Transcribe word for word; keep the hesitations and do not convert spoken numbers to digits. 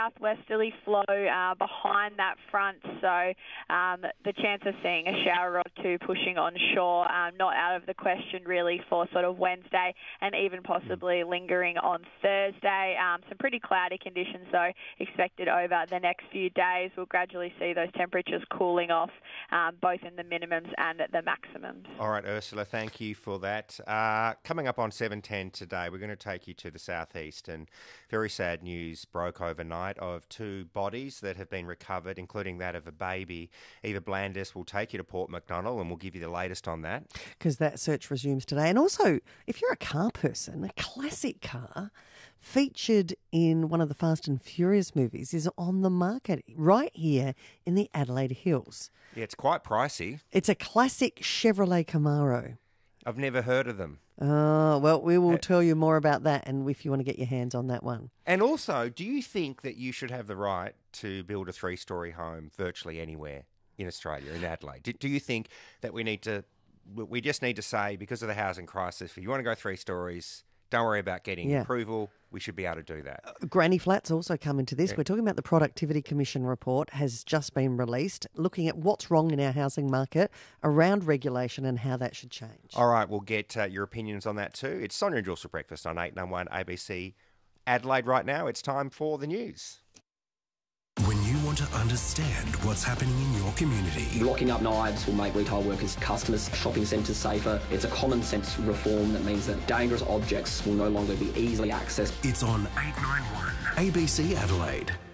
southwesterly flow uh, behind that front, so um, the chance of seeing a shower or two pushing onshore, um, not out of the question really for sort of Wednesday and even possibly lingering on Thursday. Um, some pretty cloudy conditions, though, expected over the next few days. We'll gradually see those temperatures cooling off, um, both in the minimums and the maximums. All right, Ursula, thank you for that. Uh, coming up on seven ten today, we're going to take you to the southeast, and very sad news broke overnight of two bodies that have been recovered, including that of a baby. Eva Blandis will take you to Port MacDonnell and we'll give you the latest on that. Because that search resumes today. And also, if you're a car person, a classic car featured in one of the Fast and Furious movies is on the market right here in the Adelaide Hills. Yeah, it's quite pricey. It's a classic Chevrolet Camaro. I've never heard of them. Oh, well, we will tell you more about that and if you want to get your hands on that one. And also, do you think that you should have the right to build a three-storey home virtually anywhere in Australia, in Adelaide? Do, do you think that we need to, we just need to say, because of the housing crisis, if you want to go three stories, don't worry about getting yeah. approval. We should be able to do that. Uh, granny flats also come into this. Yeah. We're talking about the Productivity Commission report has just been released, looking at what's wrong in our housing market around regulation and how that should change. All right, we'll get uh, your opinions on that too. It's Sonia and Jules for breakfast on eight ninety-one A B C Adelaide right now. It's time for the news. When you want to understand what's happening in your community. Locking up knives will make retail workers, customers, shopping centres safer. It's a common sense reform that means that dangerous objects will no longer be easily accessed. It's on eight ninety-one A B C Adelaide.